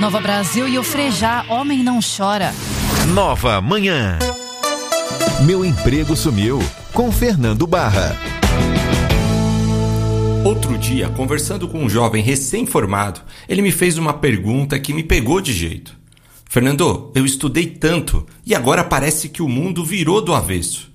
Nova Brasil e o Frejá, homem não chora. Nova Manhã. Meu emprego sumiu, com Fernando Barra. Outro dia, conversando com um jovem recém-formado, ele me fez uma pergunta que me pegou de jeito. Fernando, eu estudei tanto e agora parece que o mundo virou do avesso.